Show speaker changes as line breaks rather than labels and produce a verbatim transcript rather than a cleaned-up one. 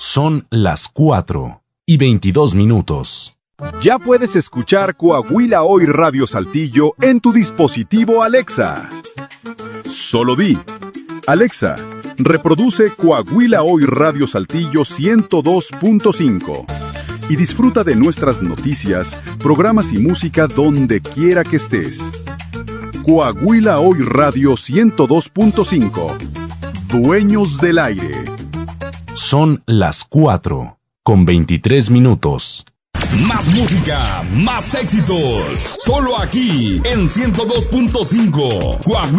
Son las cuatro y veintidós minutos.
Ya puedes escuchar Coahuila Hoy Radio Saltillo en tu dispositivo Alexa. Solo di: Alexa, reproduce Coahuila Hoy Radio Saltillo ciento dos punto cinco y disfruta de nuestras noticias, programas y música donde quiera que estés. Coahuila Hoy Radio ciento dos punto cinco. Dueños del aire.
Son las cuatro con veintitrés minutos.
Más música, más éxitos. Solo aquí en ciento dos punto cinco. Coahuila.